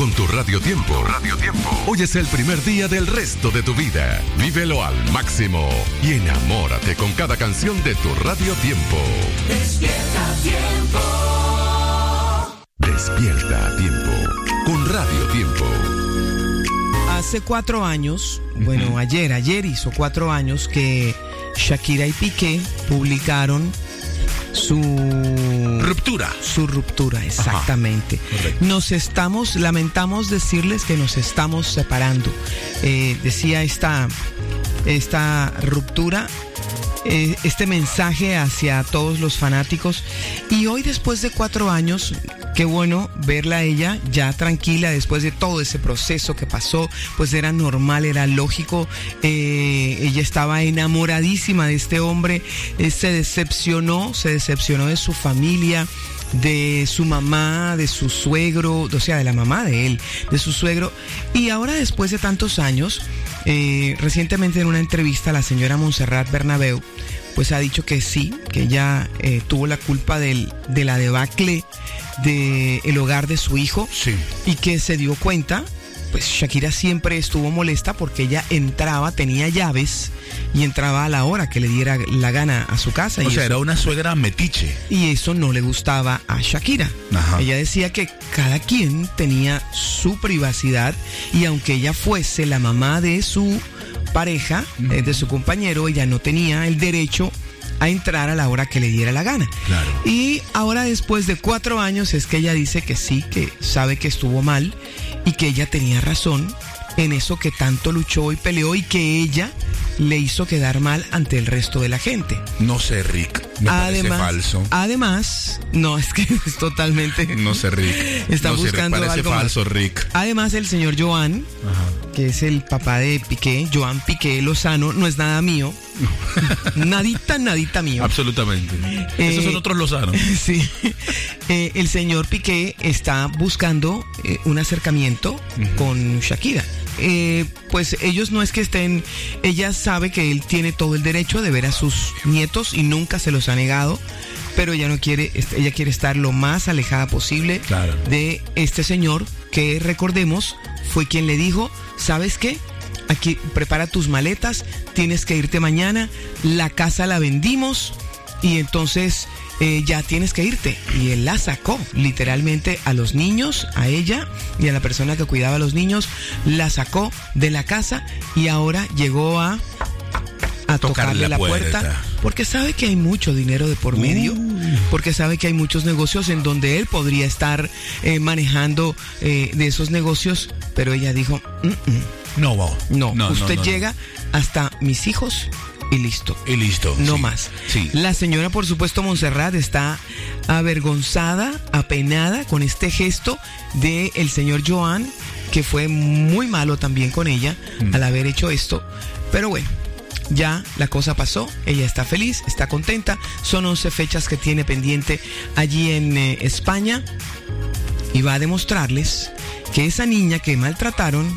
con tu Radio Tiempo. Hoy es el primer día del resto de tu vida. Vívelo al máximo y enamórate con cada canción de tu Radio Tiempo. Despierta Tiempo. Despierta a tiempo con Radio Tiempo. Hace 4 años, bueno, ayer hizo 4 años que Shakira y Piqué publicaron su ruptura, exactamente. Lamentamos decirles que nos estamos separando. Decía esta ruptura, este mensaje hacia todos los fanáticos. Y hoy, después de 4 años, qué bueno verla a ella ya tranquila después de todo ese proceso que pasó. Pues era normal, era lógico. Ella estaba enamoradísima de este hombre. Se decepcionó de su familia, de su mamá, de su suegro, o sea, de la mamá de él, de su suegro. Y ahora, después de tantos años, recientemente en una entrevista, la señora Montserrat Bernabeu pues ha dicho que sí, que ella tuvo la culpa de la debacle del hogar de su hijo. Sí. Y que se dio cuenta. Pues Shakira siempre estuvo molesta porque ella entraba, tenía llaves y entraba a la hora que le diera la gana a su casa. O sea, era una suegra metiche. Y eso no le gustaba a Shakira. Ajá. Ella decía que cada quien tenía su privacidad y aunque ella fuese la mamá de su pareja, de su compañero, ella no tenía el derecho a entrar a la hora que le diera la gana. Claro. Y ahora, después de 4 años, es que ella dice que sí, que sabe que estuvo mal y que ella tenía razón en eso que tanto luchó y peleó y que ella le hizo quedar mal ante el resto de la gente. No sé, Rick. Me parece falso. Además, no, es que es totalmente... No sé, Rick. Está no buscando sé, parece algo falso, más. Rick. Además, el señor Joan, que es el papá de Piqué, Joan Piqué Lozano, no es nada mío. nadita mío. Absolutamente. Esos son otros Lozanos. Sí. El señor Piqué está buscando un acercamiento con Shakira. Pues ellos no es que estén, ella sabe que él tiene todo el derecho de ver a sus nietos y nunca se los ha negado, pero ella no quiere, ella quiere estar lo más alejada posible, claro, de este señor que, recordemos, fue quien le dijo: ¿sabes qué? Aquí prepara tus maletas, tienes que irte mañana, la casa la vendimos y entonces ya tienes que irte. Y él la sacó literalmente a los niños, a ella y a la persona que cuidaba a los niños, la sacó de la casa y ahora llegó a tocarle la puerta, porque sabe que hay mucho dinero de por medio, porque sabe que hay muchos negocios en donde él podría estar manejando de esos negocios, pero ella dijo: no, usted llega hasta mis hijos y listo. No más. Sí. La señora, por supuesto, Montserrat, está avergonzada, apenada con este gesto del señor Joan, que fue muy malo también con ella al haber hecho esto. Pero bueno, ya la cosa pasó, ella está feliz, está contenta. Son 11 fechas que tiene pendiente allí en España y va a demostrarles que esa niña que maltrataron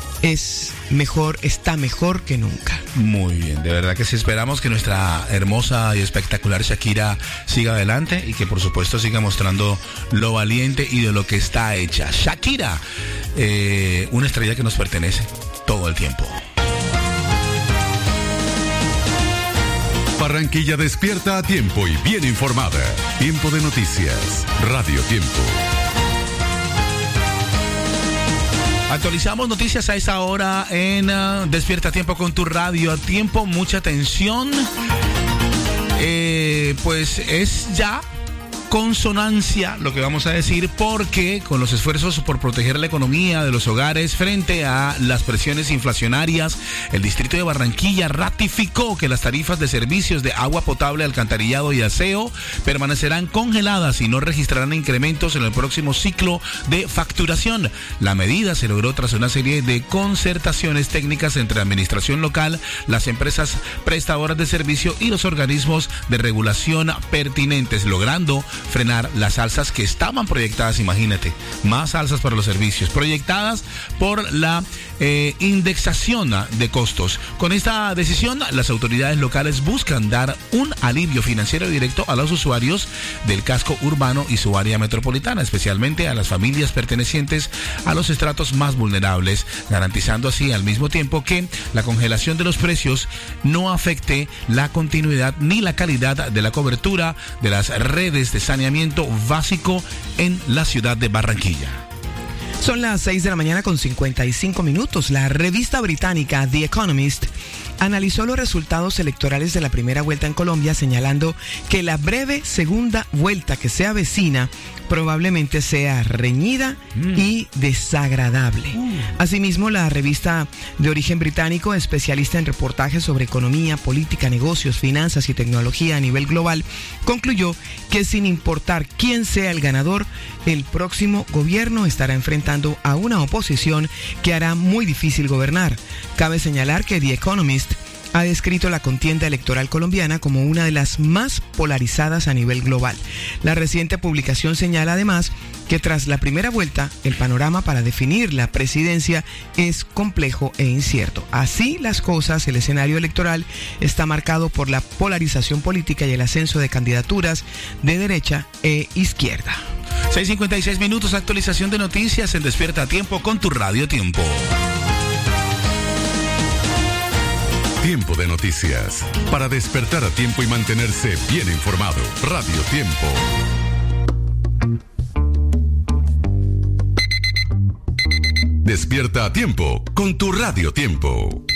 está mejor que nunca. Muy bien, de verdad que sí, esperamos que nuestra hermosa y espectacular Shakira siga adelante y que por supuesto siga mostrando lo valiente y de lo que está hecha. Shakira, una estrella que nos pertenece todo el tiempo. Barranquilla despierta a tiempo y bien informada. Tiempo de noticias. Radio Tiempo. Actualizamos noticias a esa hora en Despierta a Tiempo con tu Radio a Tiempo. Mucha atención. Pues es ya consonancia lo que vamos a decir, porque con los esfuerzos por proteger la economía de los hogares frente a las presiones inflacionarias, el distrito de Barranquilla ratificó que las tarifas de servicios de agua potable, alcantarillado y aseo permanecerán congeladas y no registrarán incrementos en el próximo ciclo de facturación. La medida se logró tras una serie de concertaciones técnicas entre la administración local, las empresas prestadoras de servicio y los organismos de regulación pertinentes, logrando frenar las alzas que estaban proyectadas, imagínate, más alzas para los servicios, proyectadas por la indexación de costos. Con esta decisión, las autoridades locales buscan dar un alivio financiero directo a los usuarios del casco urbano y su área metropolitana, especialmente a las familias pertenecientes a los estratos más vulnerables, garantizando así al mismo tiempo que la congelación de los precios no afecte la continuidad ni la calidad de la cobertura de las redes de saneamiento básico en la ciudad de Barranquilla. Son las 6 de la mañana con 55 minutos. La revista británica The Economist analizó los resultados electorales de la primera vuelta en Colombia, señalando que la breve segunda vuelta que se avecina probablemente sea reñida y desagradable. Asimismo, la revista de origen británico, especialista en reportajes sobre economía, política, negocios, finanzas y tecnología a nivel global, concluyó que sin importar quién sea el ganador, el próximo gobierno estará enfrentando a una oposición que hará muy difícil gobernar. Cabe señalar que The Economist ha descrito la contienda electoral colombiana como una de las más polarizadas a nivel global. La reciente publicación señala además que tras la primera vuelta, el panorama para definir la presidencia es complejo e incierto. Así las cosas, el escenario electoral está marcado por la polarización política y el ascenso de candidaturas de derecha e izquierda. 6:56 minutos, actualización de noticias en Despierta a Tiempo con tu Radio Tiempo. Tiempo de noticias. Para despertar a tiempo y mantenerse bien informado. Radio Tiempo. Despierta a tiempo con tu Radio Tiempo.